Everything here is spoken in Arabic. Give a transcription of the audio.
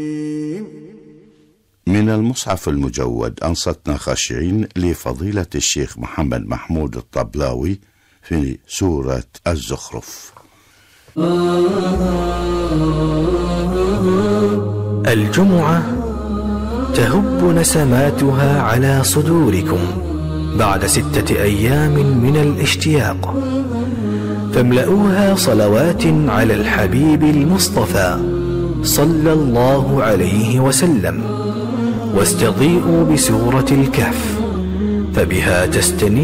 من المصحف المجود أنصتنا خاشعين لفضيلة الشيخ محمد محمود الطبلاوي في سورة الزخرف. الجمعة تهب نسماتها على صدوركم بعد 6 أيام من الاشتياق، فاملؤوها صلوات على الحبيب المصطفى صلى الله عليه وسلم، واستضيئوا بسورة الكهف، فبها تستنير